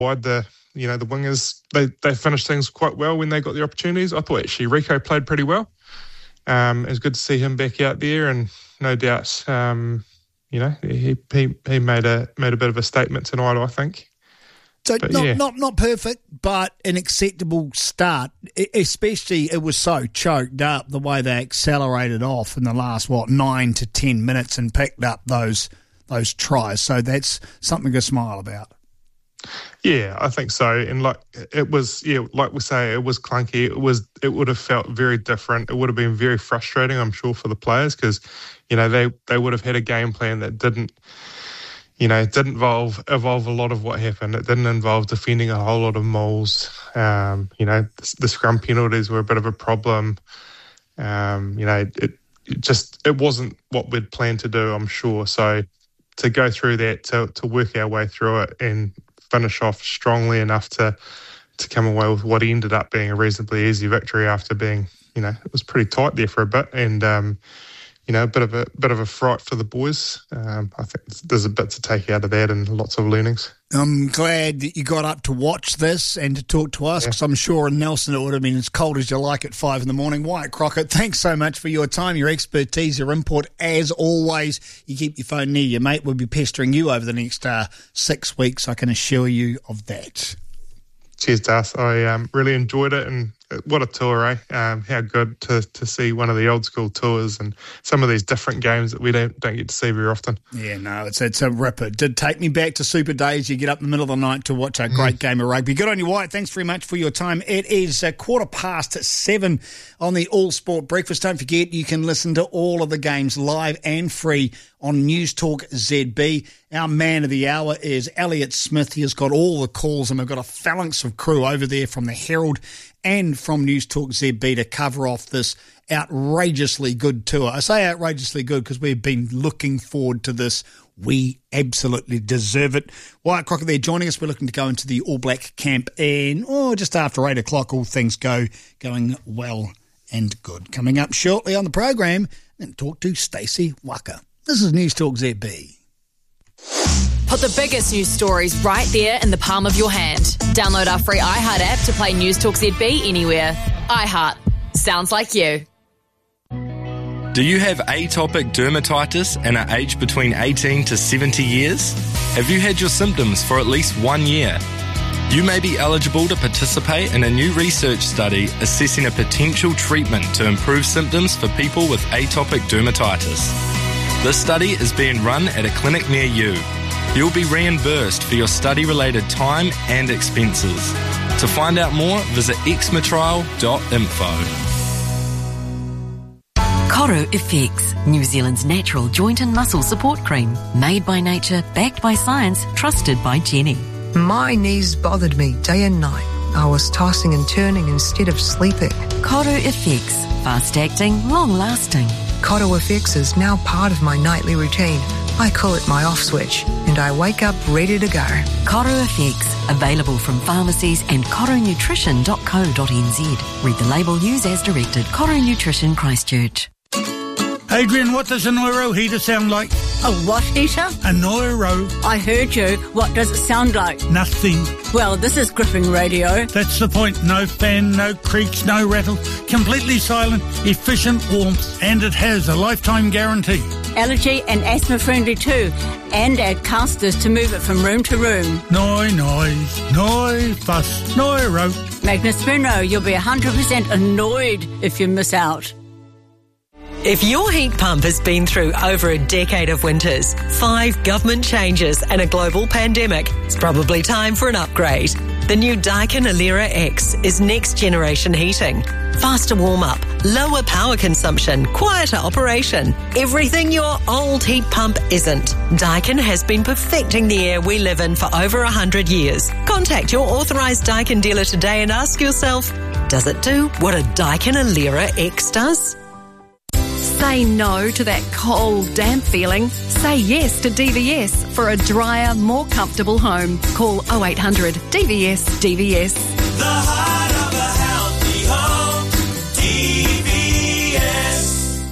wide. The wingers, they finished things quite well when they got the opportunities. I thought actually Rico played pretty well. It was good to see him back out there, and no doubt, he made a bit of a statement tonight, I think. So not perfect, but an acceptable start. Especially it was so choked up the way they accelerated off in the last 9 to 10 minutes and picked up those tries. So that's something to smile about. Yeah, I think so. And like we say, it was clunky. It would have felt very different. It would have been very frustrating, I'm sure, for the players, because they would have had a game plan that didn't evolve a lot of what happened. It didn't involve defending a whole lot of mauls. The scrum penalties were a bit of a problem. It wasn't what we'd planned to do, I'm sure. So to go through that, to work our way through it and finish off strongly enough to come away with what ended up being a reasonably easy victory after being, it was pretty tight there for a bit, and a bit of a fright for the boys. I think there's a bit to take out of that and lots of learnings. I'm glad that you got up to watch this and to talk to us, because I'm sure in Nelson it would have been as cold as you like at 5 a.m. Wyatt Crockett, thanks so much for your time, your expertise, your input. As always, you keep your phone near you, mate. We'll be pestering you over the next 6 weeks, I can assure you of that. Cheers, Das. I really enjoyed it, and what a tour, eh? How good to see one of the old school tours and some of these different games that we don't get to see very often. Yeah, no, it's a ripper. It did take me back to Super Days. You get up in the middle of the night to watch a great game of rugby. Good on you, Wyatt. Thanks very much for your time. It is 7:15 on the All Sport Breakfast. Don't forget, you can listen to all of the games live and free on News Talk ZB. Our man of the hour is Elliot Smith. He has got all the calls, and we've got a phalanx of crew over there from the Herald and from News Talk ZB to cover off this outrageously good tour. I say outrageously good because we've been looking forward to this. We absolutely deserve it. Wyatt Crockett there joining us. We're looking to go into the All Black camp in just after 8 o'clock. All things going well and good. Coming up shortly on the program, and talk to Stacey Waka. This is News Talk ZB. Put the biggest news stories right there in the palm of your hand. Download our free iHeart app to play News Talk ZB anywhere. iHeart. Sounds like you. Do you have atopic dermatitis and are aged between 18 to 70 years? Have you had your symptoms for at least 1 year? You may be eligible to participate in a new research study assessing a potential treatment to improve symptoms for people with atopic dermatitis. This study is being run at a clinic near you. You'll be reimbursed for your study-related time and expenses. To find out more, visit xmatrial.info. Koro FX, New Zealand's natural joint and muscle support cream. Made by nature, backed by science, trusted by Jenny. My knees bothered me day and night. I was tossing and turning instead of sleeping. Koro FX, fast-acting, long-lasting. Koro FX is now part of my nightly routine. I call it my off switch, and I wake up ready to go. Koro FX, available from pharmacies and koronutrition.co.nz. Read the label, use as directed. Koro Nutrition, Christchurch. Adrian, what does a Neuro heater sound like? A what heater? A Neuro. I heard you. What does it sound like? Nothing. Well, this is Gripping Radio. That's the point. No fan, no creaks, no rattle. Completely silent, efficient warmth. And it has a lifetime guarantee. Allergy and asthma friendly too. And add casters to move it from room to room. No noise, no fuss, no rope. Magnus Bruno, you'll be 100% annoyed if you miss out. If your heat pump has been through over a decade of winters, 5 government changes and a global pandemic, it's probably time for an upgrade. The new Daikin Alera X is next generation heating. Faster warm-up, lower power consumption, quieter operation. Everything your old heat pump isn't. Daikin has been perfecting the air we live in for over 100 years. Contact your authorised Daikin dealer today and ask yourself, does it do what a Daikin Alera X does? Say no to that cold, damp feeling. Say yes to DVS for a drier, more comfortable home. Call 0800 DVS DVS. The heart of a healthy home, DVS.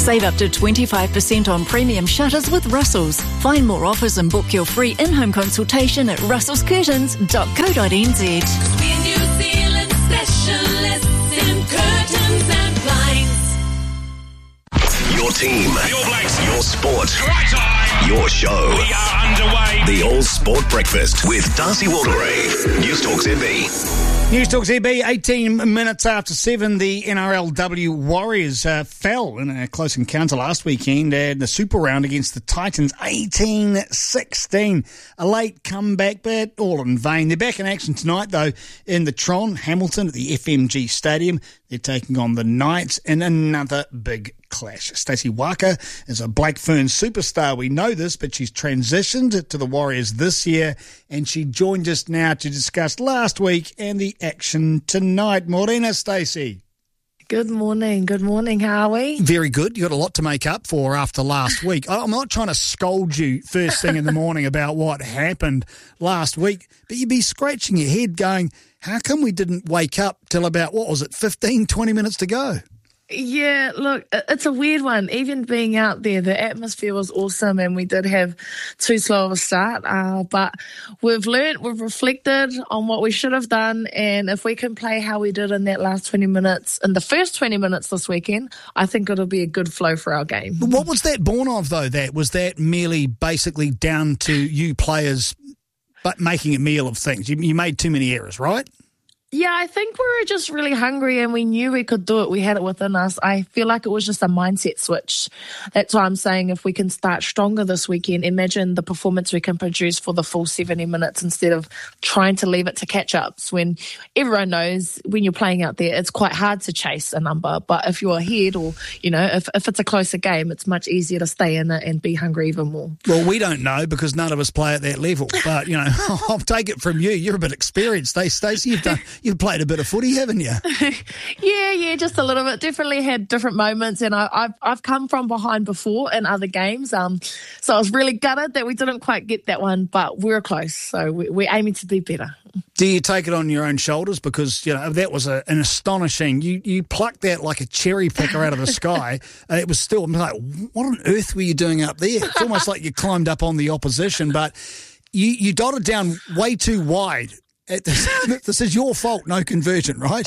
Save up to 25% on premium shutters with Russell's. Find more offers and book your free in-home consultation at russellscurtains.co.nz. We're New Zealand specialists in curtains and blinds. Your team, your Blakes, your sport, right time, your show. We are underway. The All Sport Breakfast with Darcy Waldegrave. News Talk ZB. News Talk ZB, 18 minutes after 7, the NRLW Warriors fell in a close encounter last weekend in the Super Round against the Titans, 18-16. A late comeback, but all in vain. They're back in action tonight, though, in the Tron, Hamilton at the FMG Stadium. They're taking on the Knights in another big clash. Stacey Waka is a Black Ferns superstar. We know this, but she's transitioned to the Warriors this year, and she joined us now to discuss last week and the action tonight. Morena, Stacey. Good morning. Good morning. How are we? Very good. You got a lot to make up for after last week. I'm not trying to scold you first thing in the morning about what happened last week, but you'd be scratching your head going, how come we didn't wake up till about, 15, 20 minutes to go? Yeah, look, it's a weird one. Even being out there, the atmosphere was awesome and we did have too slow of a start. But we've learned, we've reflected on what we should have done. And if we can play how we did in that last 20 minutes, in the first 20 minutes this weekend, I think it'll be a good flow for our game. What was that born of, though? Was that merely basically down to you players but making a meal of things? You made too many errors, right? Yeah, I think we were just really hungry and we knew we could do it. We had it within us. I feel like it was just a mindset switch. That's why I'm saying if we can start stronger this weekend, imagine the performance we can produce for the full 70 minutes instead of trying to leave it to catch-ups. When everyone knows when you're playing out there, it's quite hard to chase a number. But if you're ahead or, if it's a closer game, it's much easier to stay in it and be hungry even more. Well, we don't know because none of us play at that level. But, I'll take it from you. You're a bit experienced, Stacey. You've played a bit of footy, haven't you? Yeah, just a little bit. Definitely had different moments, and I've come from behind before in other games. So I was really gutted that we didn't quite get that one, but we were close. So we're aiming to do better. Do you take it on your own shoulders? Because, that was an astonishing... You plucked that like a cherry picker out of the sky. It was still... I'm like, what on earth were you doing up there? It's almost like you climbed up on the opposition, but you dotted down way too wide. This is your fault, no conversion, right?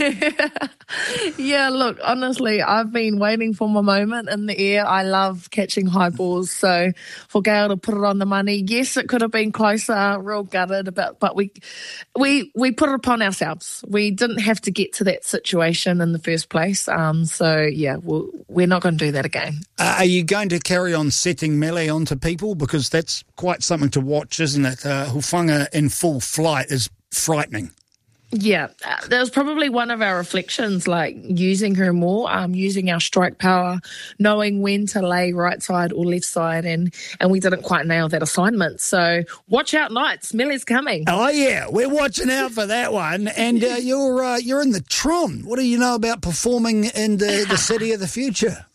Yeah, look, honestly, I've been waiting for my moment in the air. I love catching high balls, so for Gail to put it on the money, yes, it could have been closer, real gutted, but we put it upon ourselves. We didn't have to get to that situation in the first place, so yeah, we're not going to do that again. Are you going to carry on setting melee onto people? Because that's quite something to watch, isn't it? Hufanga in full flight is frightening. Yeah, that was probably one of our reflections, like using her more, using our strike power, knowing when to lay right side or left side, and we didn't quite nail that assignment. So watch out, Knights. Millie's coming. Oh, yeah, we're watching out for that one. And you're in the Tron. What do you know about performing in the city of the future?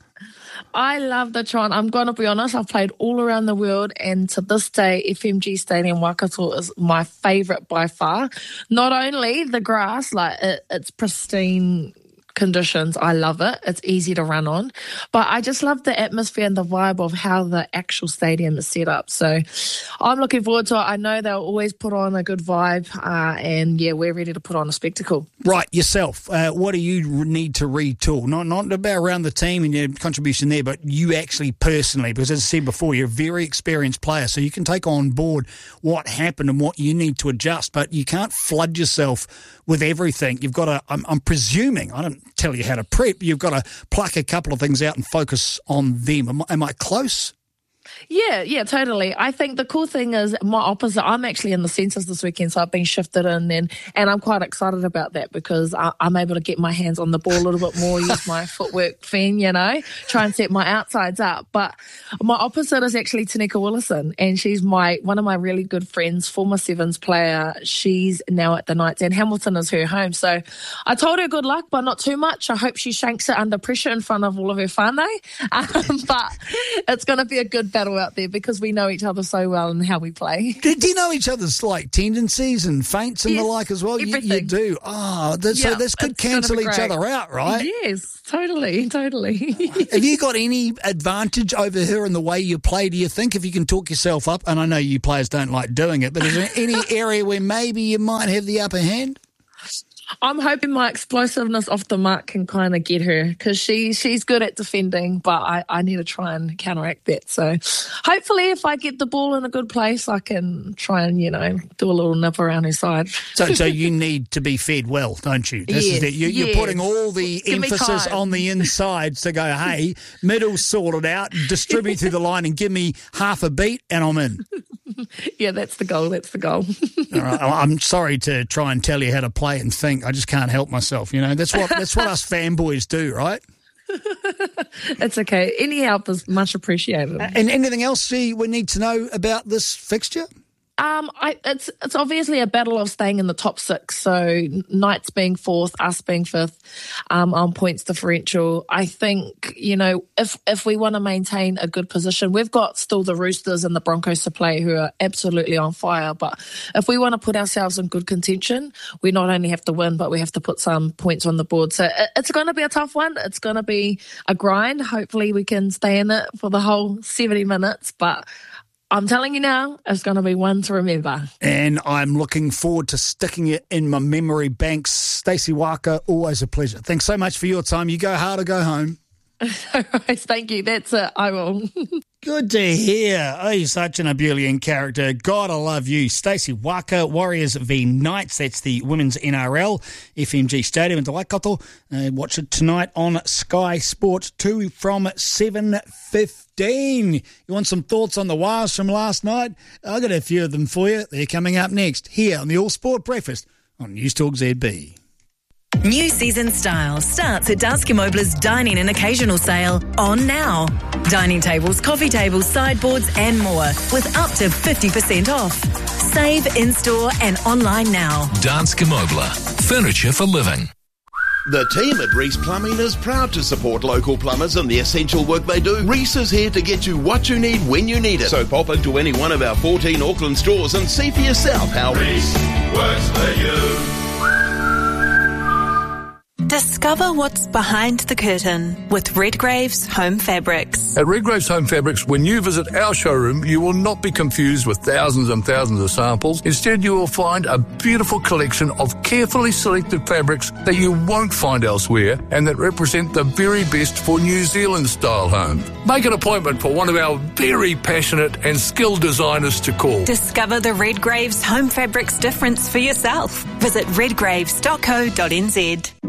I love the Tron. I'm going to be honest, I've played all around the world, and to this day, FMG Stadium Waikato is my favourite by far. Not only the grass, it's pristine conditions. I love it. It's easy to run on. But I just love the atmosphere and the vibe of how the actual stadium is set up. So I'm looking forward to it. I know they'll always put on a good vibe. And yeah, we're ready to put on a spectacle. Right, yourself. What do you need to retool? Not about around the team and your contribution there, but you actually personally, because as I said before, you're a very experienced player, so you can take on board what happened and what you need to adjust, but you can't flood yourself with everything. You've got to, I'm presuming, I don't tell you how to prep, you've got to pluck a couple of things out and focus on them. Am I close? Yeah, totally. I think the cool thing is my opposite. I'm actually in the centres this weekend, so I've been shifted in, and I'm quite excited about that because I'm able to get my hands on the ball a little bit more, use my footwork fan, try and set my outsides up. But my opposite is actually Tanika Willison, and she's one of my really good friends, former Sevens player. She's now at the Knights, and Hamilton is her home. So I told her good luck, but not too much. I hope she shanks it under pressure in front of all of her whānau. But it's going to be a good paddle out there because we know each other so well and how we play. Do you know each other's like tendencies and feints and the like as well? You do. Oh, so this could cancel each other out, right? Yes, totally. Have you got any advantage over her in the way you play, do you think, if you can talk yourself up? And I know you players don't like doing it, but is there any area where maybe you might have the upper hand? I'm hoping my explosiveness off the mark can kind of get her because she's good at defending, but I need to try and counteract that. So hopefully if I get the ball in a good place, I can try and, do a little nip around her side. So you need to be fed well, don't you? This is it. You're putting all the emphasis on the insides to go, hey, middle sorted out, distribute through the line and give me half a beat and I'm in. Yeah, that's the goal. All right, I'm sorry to try and tell you how to play and think. I just can't help myself, That's what us fanboys do, right? It's okay. Any help is much appreciated. And anything else we need to know about this fixture? It's obviously a battle of staying in the top six. So Knights being fourth, us being fifth, on points differential. I think, if we want to maintain a good position, we've got still the Roosters and the Broncos to play who are absolutely on fire. But if we want to put ourselves in good contention, we not only have to win, but we have to put some points on the board. So it's going to be a tough one. It's going to be a grind. Hopefully we can stay in it for the whole 70 minutes, but I'm telling you now, it's going to be one to remember. And I'm looking forward to sticking it in my memory banks. Stacey Waka, always a pleasure. Thanks so much for your time. You go hard or go home. All right, thank you. That's it. I will. Good to hear. Oh, you're such an ebullient character. God, I love you. Stacey Waka, Warriors v Knights. That's the Women's NRL, FMG Stadium in Te Waikato. Watch it tonight on Sky Sport 2 from 7:15. You want some thoughts on the Wires from last night? I've got a few of them for you. They're coming up next here on the All Sport Breakfast on News Talk ZB. New season style starts at Danske Møbler's Dining and Occasional Sale on now. Dining tables, coffee tables, sideboards and more with up to 50% off. Save in-store and online now. Danske Møbler. Furniture for living. The team at Reese Plumbing is proud to support local plumbers and the essential work they do. Reese is here to get you what you need when you need it. So pop into any one of our 14 Auckland stores and see for yourself how Reese works for you. Discover what's behind the curtain with Redgrave's Home Fabrics. At Redgrave's Home Fabrics, when you visit our showroom, you will not be confused with thousands and thousands of samples. Instead, you will find a beautiful collection of carefully selected fabrics that you won't find elsewhere and that represent the very best for New Zealand-style homes. Make an appointment for one of our very passionate and skilled designers to call. Discover the Redgrave's Home Fabrics difference for yourself. Visit redgraves.co.nz.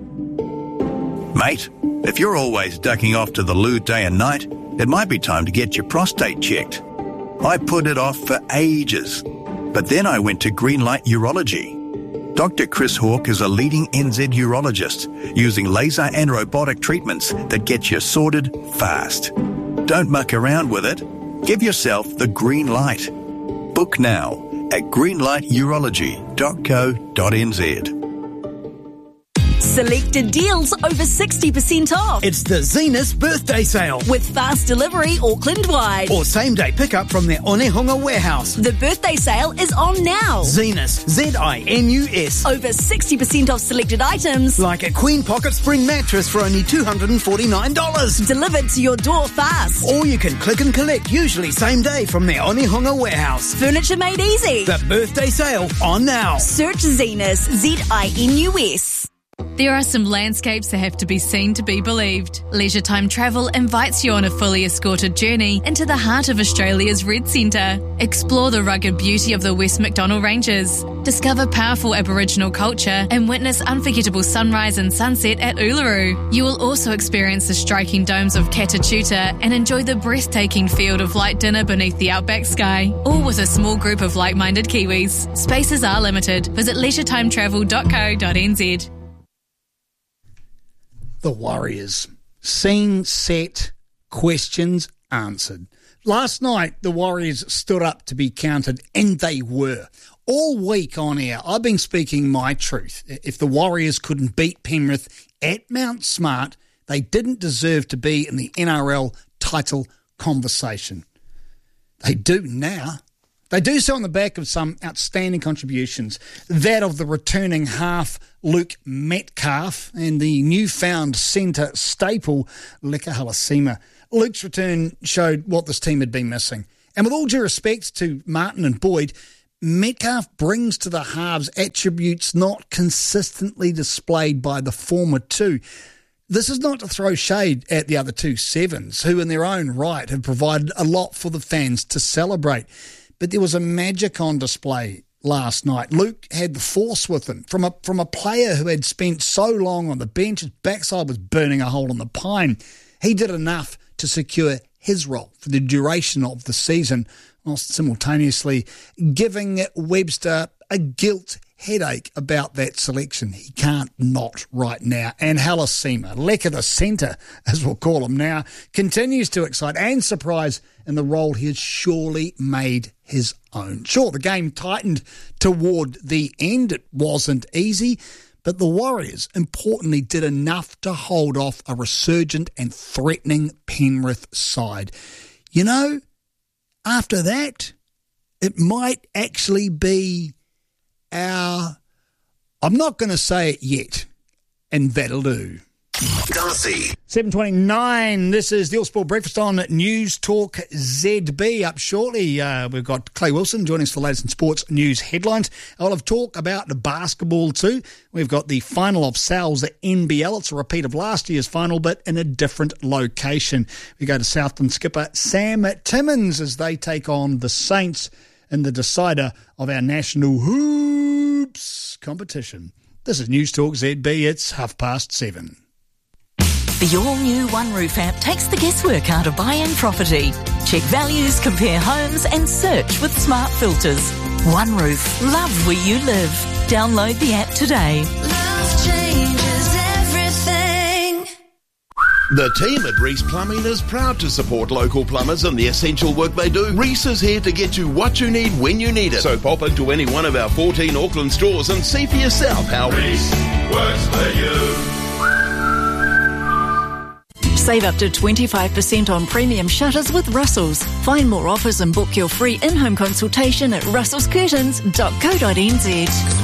Mate, if you're always ducking off to the loo day and night, it might be time to get your prostate checked. I put it off for ages, but then I went to Greenlight Urology. Dr. Chris Hawke is a leading NZ urologist using laser and robotic treatments that get you sorted fast. Don't muck around with it. Give yourself the green light. Book now at greenlighturology.co.nz. Selected deals over 60% off. It's the Zenus birthday sale. With fast delivery Auckland-wide. Or same-day pickup from their Onehunga warehouse. The birthday sale is on now. Zenus, Z-I-N-U-S. Over 60% off selected items. Like a Queen Pocket Spring mattress for only $249. Delivered to your door fast. Or you can click and collect, usually same day, from their Onehunga warehouse. Furniture made easy. The birthday sale on now. Search Zenus, Z-I-N-U-S. There are some landscapes that have to be seen to be believed. Leisure Time Travel invites you on a fully escorted journey into the heart of Australia's Red Centre. Explore the rugged beauty of the West Macdonnell Ranges. Discover powerful Aboriginal culture and witness unforgettable sunrise and sunset at Uluru. You will also experience the striking domes of Catatuta and enjoy the breathtaking field of light dinner beneath the outback sky, all with a small group of like-minded Kiwis. Spaces are limited. Visit leisureTimeTravel.co.nz. The Warriors. Scene set, questions answered. Last night, the Warriors stood up to be counted, and they were. All week on air, I've been speaking my truth. If the Warriors couldn't beat Penrith at Mount Smart, they didn't deserve to be in the NRL title conversation. They do now. They do so on the back of some outstanding contributions. That of the returning half, Luke Metcalf, and the newfound centre staple, Leka Halasima. Luke's return showed what this team had been missing. And with all due respect to Martin and Boyd, Metcalf brings to the halves attributes not consistently displayed by the former two. This is not to throw shade at the other two sevens, who in their own right have provided a lot for the fans to celebrate. But there was a magic on display last night. Luke had the force with him. From a player who had spent so long on the bench, his backside was burning a hole in the pine. He did enough to secure his role for the duration of the season, whilst simultaneously giving Webster a guilt headache about that selection. He can't not right now. And Halasima, Leka the centre, as we'll call him now, continues to excite and surprise in the role he has surely made his own. Sure, the game tightened toward the end. It wasn't easy, but the Warriors, importantly, did enough to hold off a resurgent and threatening Penrith side. You know, after that, it might actually be I'm not going to say it yet, and that'll do. Darcy. 7:29. This is the All Sport Breakfast on News Talk ZB. Up shortly, we've got Clay Wilson joining us for the latest in sports news headlines. I'll have talk about the basketball too. We've got the final of Sal's NBL. It's a repeat of last year's final, but in a different location. We go to Southland skipper Sam Timmins as they take on the Saints in the decider of our national hoops competition. This is News Talk ZB. It's 7:30. The all-new One Roof app takes the guesswork out of buying property. Check values, compare homes and search with smart filters. One Roof. Love where you live. Download the app today. Love changes everything. The team at Reese Plumbing is proud to support local plumbers and the essential work they do. Reese is here to get you what you need when you need it. So pop into any one of our 14 Auckland stores and see for yourself how Reese works for you. Save up to 25% on premium shutters with Russell's. Find more offers and book your free in-home consultation at russellscurtains.co.nz.